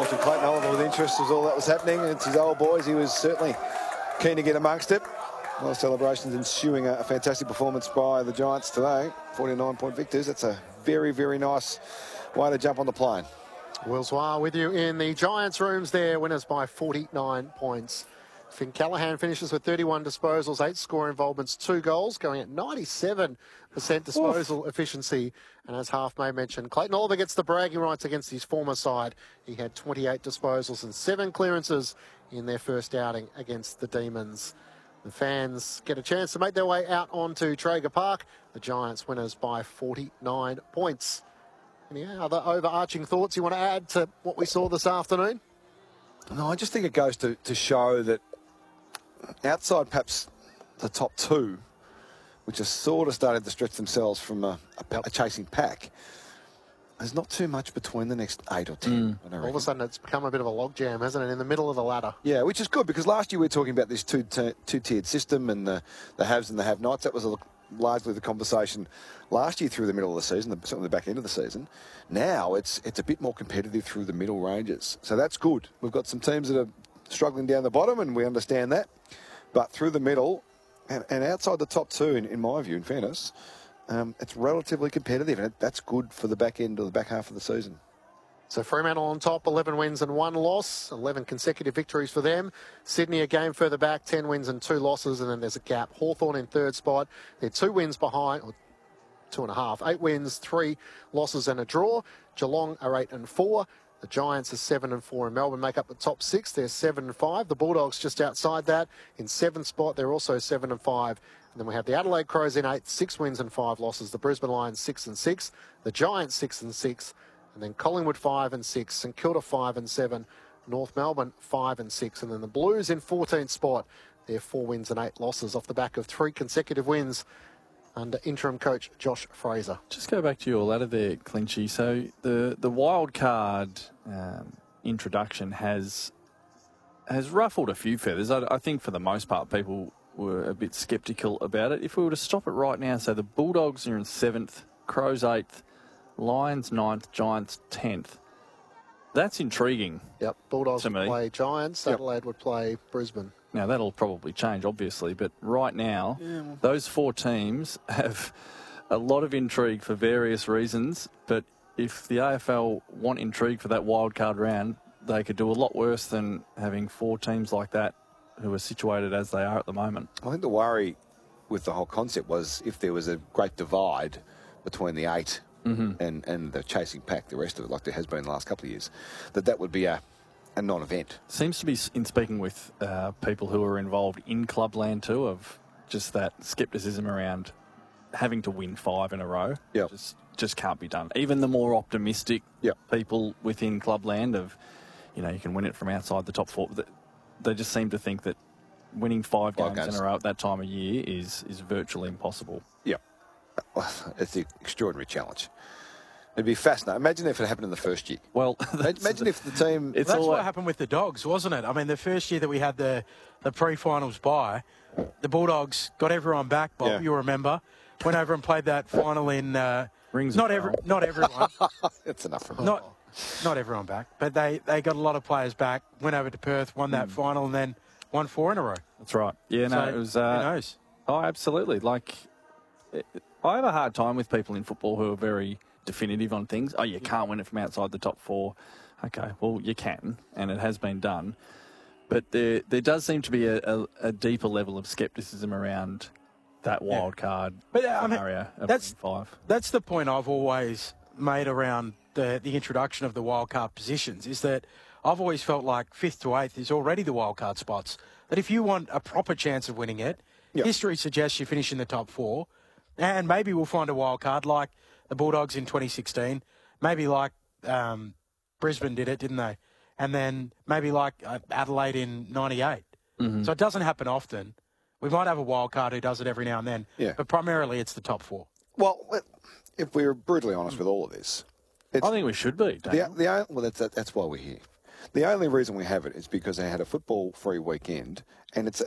watching Clayton Oliver with interest as all that was happening. It's his old boys. He was certainly keen to get amongst it. Well, celebrations ensuing a fantastic performance by the Giants today. 49-point victors. That's a very, very nice way to jump on the plane. Will Zwar with you in the Giants rooms there. Winners by 49 points. Finn Callaghan finishes with 31 disposals, 8 score involvements, 2 goals, going at 97% disposal efficiency. And as Half May mentioned, Clayton Oliver gets the bragging rights against his former side. He had 28 disposals and 7 clearances in their first outing against the Demons. The fans get a chance to make their way out onto Traeger Park. The Giants winners by 49 points. Any other overarching thoughts you want to add to what we saw this afternoon? No, I just think it goes to show that outside perhaps the top 2, which are sort of starting to stretch themselves from a chasing pack, there's not too much between the next 8 or 10. All of a sudden it's become a bit of a logjam, hasn't it, in the middle of the ladder? Yeah, which is good, because last year we were talking about this two-tiered system and the haves and the have-nots. That was largely the conversation last year through the middle of the season, certainly the back end of the season. Now it's a bit more competitive through the middle ranges. So that's good. We've got some teams that are struggling down the bottom, and we understand that. But through the middle and outside the top 2, in my view, in fairness, it's relatively competitive, and that's good for the back end or the back half of the season. So Fremantle on top, 11 wins and 1 loss, 11 consecutive victories for them. Sydney a game further back, 10 wins and 2 losses, and then there's a gap. Hawthorn in 3rd spot. They're 2 wins behind, or 2.5. 8 wins, 3 losses and a draw. Geelong are 8 and 4. The Giants are 7 and 4, and Melbourne make up the top 6. They're 7 and 5. The Bulldogs just outside that in 7th spot. They're also 7 and 5. And then we have the Adelaide Crows in 8th, 6 wins and 5 losses. The Brisbane Lions 6 and 6. The Giants 6 and 6. And then Collingwood 5 and 6. St Kilda 5 and 7. North Melbourne 5 and 6. And then the Blues in 14th spot. They're 4 wins and 8 losses off the back of 3 consecutive wins under interim coach Josh Fraser. Just go back to your ladder there, Clinchy. So the wild card introduction has ruffled a few feathers. I think for the most part people were a bit sceptical about it. If we were to stop it right now, so the Bulldogs are in 7th, Crows 8th, Lions 9th, Giants 10th. That's intriguing. Yep, Bulldogs would play Giants, Adelaide would play Brisbane. Now, that'll probably change, obviously, but right now, those 4 teams have a lot of intrigue for various reasons, but if the AFL want intrigue for that wildcard round, they could do a lot worse than having 4 teams like that who are situated as they are at the moment. I think the worry with the whole concept was if there was a great divide between the 8 and the chasing pack, the rest of it, like there has been in the last couple of years, that would be a non-event. Seems to be, in speaking with people who are involved in clubland too, of just that scepticism around having to win 5 in a row. Just can't be done. Even the more optimistic people within clubland of, you can win it from outside the top 4, they just seem to think that winning 5 games in a row at that time of year is virtually impossible. It's an extraordinary challenge. It'd be fascinating. Imagine if it happened in the first year. Well, imagine if the team... That's what happened with the Dogs, wasn't it? I mean, the first year that we had the pre-finals bye, the Bulldogs got everyone back, Bob, you'll remember. Went over and played that final in... not everyone. That's enough for me. Not everyone back, but they got a lot of players back, went over to Perth, won that final, and then won 4 in a row. That's right. Yeah, so, it was... who knows? Oh, absolutely. I have a hard time with people in football who are very definitive on things. Oh, you can't win it from outside the top 4. Okay, well, you can, and it has been done. But there does seem to be a deeper level of scepticism around that wild card scenario of 5. That's the point I've always made around the introduction of the wild card positions, is that I've always felt like 5th to 8th is already the wild card spots. That if you want a proper chance of winning it, history suggests you finish in the top 4, and maybe we'll find a wild card like the Bulldogs in 2016, maybe like Brisbane did it, didn't they? And then maybe like Adelaide in 98. So it doesn't happen often. We might have a wild card who does it every now and then, but primarily it's the top 4. Well, if we're brutally honest with all of this... I think we should be. That's why we're here. The only reason we have it is because they had a football-free weekend, and it's